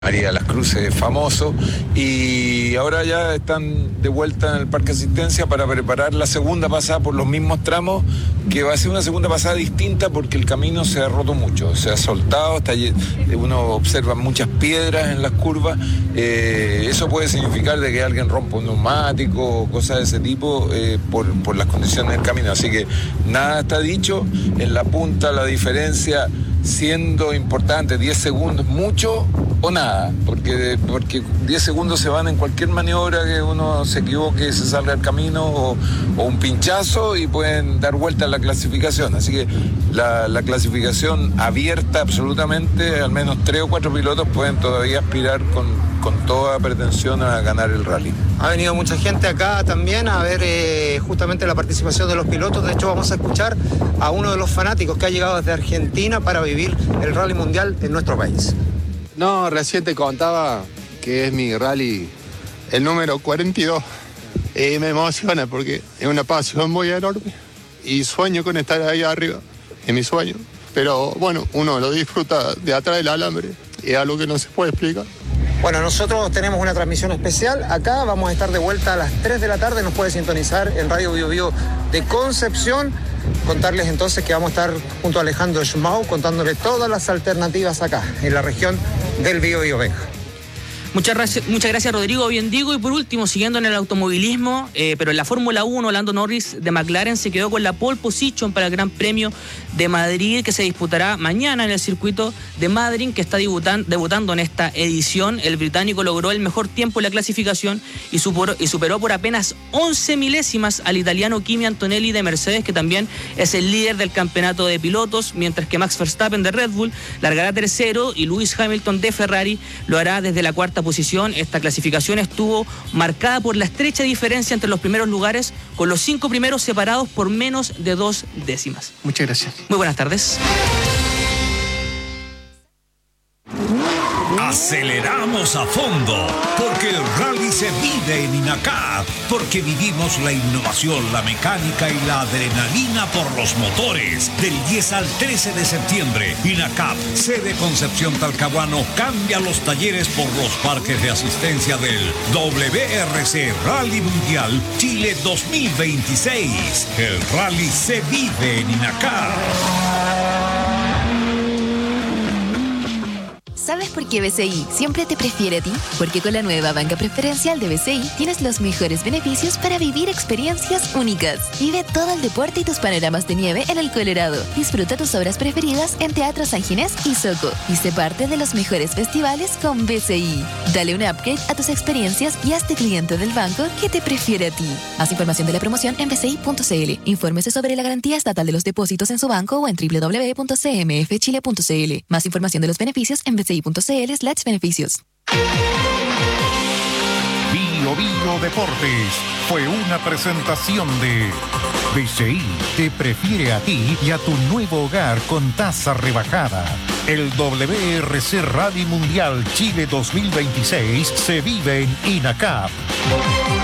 María Las Cruces es famoso y ahora ya están de vuelta en el Parque Asistencia para preparar la segunda pasada por los mismos tramos, que va a ser una segunda pasada distinta porque el camino se ha roto mucho, se ha soltado, uno observa muchas piedras en las curvas, eso puede significar de que alguien rompa un neumático o cosas de ese tipo por las condiciones del camino, así que nada está dicho. En la punta la diferencia siendo importante, 10 segundos, mucho o nada, porque 10 segundos se van en cualquier maniobra que uno se equivoque, se salga del camino o un pinchazo y pueden dar vuelta a la clasificación, así que la clasificación abierta absolutamente, al menos 3 o 4 pilotos pueden todavía aspirar con toda pretensión a ganar el rally. Ha venido mucha gente acá también a ver justamente la participación de los pilotos. De hecho, vamos a escuchar a uno de los fanáticos que ha llegado desde Argentina para vivir el rally mundial en nuestro país. No, recién te contaba que es mi rally el número 42. Me emociona porque es una pasión muy enorme y sueño con estar ahí arriba, es mi sueño. Pero bueno, uno lo disfruta de atrás del alambre y es algo que no se puede explicar. Bueno, nosotros tenemos una transmisión especial. Acá vamos a estar de vuelta a las 3 de la tarde. Nos puede sintonizar en Radio Bio Bio de Concepción. Contarles entonces que vamos a estar junto a Alejandro Schmau contándole todas las alternativas acá, en la región del Bio Bio. Venga. Muchas gracias, Rodrigo. Bien digo. Y por último, siguiendo en el automovilismo, pero en la Fórmula 1, Lando Norris de McLaren se quedó con la pole position para el Gran Premio de Madrid, que se disputará mañana en el circuito de Madrid, que está debutando en esta edición. El británico logró el mejor tiempo en la clasificación y superó por apenas 11 milésimas al italiano Kimi Antonelli de Mercedes, que también es el líder del campeonato de pilotos, mientras que Max Verstappen de Red Bull largará tercero y Lewis Hamilton de Ferrari lo hará desde la cuarta posición. Esta clasificación estuvo marcada por la estrecha diferencia entre los primeros lugares, con los 5 primeros separados por menos de 2 décimas. Muchas gracias. Muy buenas tardes. Aceleramos a fondo, porque el rally se vive en INACAP, porque vivimos la innovación, la mecánica y la adrenalina por los motores. Del 10 al 13 de septiembre, INACAP, sede Concepción Talcahuano, cambia los talleres por los parques de asistencia del WRC Rally Mundial Chile 2026. El rally se vive en INACAP. ¿Sabes por qué BCI siempre te prefiere a ti? Porque con la nueva banca preferencial de BCI tienes los mejores beneficios para vivir experiencias únicas. Vive todo el deporte y tus panoramas de nieve en el Colorado. Disfruta tus obras preferidas en Teatro San Ginés y Soco. Y sé parte de los mejores festivales con BCI. Dale un upgrade a tus experiencias y hazte cliente del banco que te prefiere a ti. Más información de la promoción en bci.cl. Infórmese sobre la garantía estatal de los depósitos en su banco o en www.cmfchile.cl. Más información de los beneficios en bci.cl/beneficios. Bio Bio Deportes fue una presentación de BCI te prefiere a ti y a tu nuevo hogar con tasa rebajada. El WRC Rally Mundial Chile 2026 se vive en INACAP.